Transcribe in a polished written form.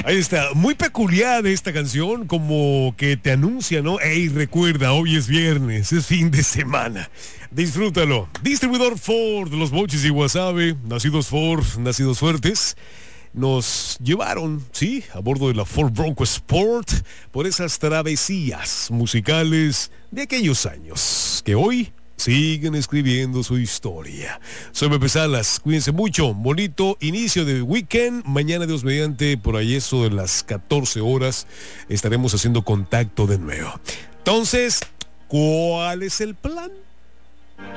Ahí está, muy peculiar esta canción, como que te anuncia, ¿no? Ey, recuerda, hoy es viernes, es fin de semana. Disfrútalo. Distribuidor Ford, Los Mochis y Guasave, nacidos Ford, nacidos fuertes. Nos llevaron, sí, a bordo de la Ford Bronco Sport por esas travesías musicales de aquellos años que hoy siguen escribiendo su historia. Soy Pepe Salas, cuídense mucho, bonito inicio de weekend. Mañana, Dios mediante, por ahí eso de las 14 horas, estaremos haciendo contacto de nuevo. Entonces, ¿cuál es el plan?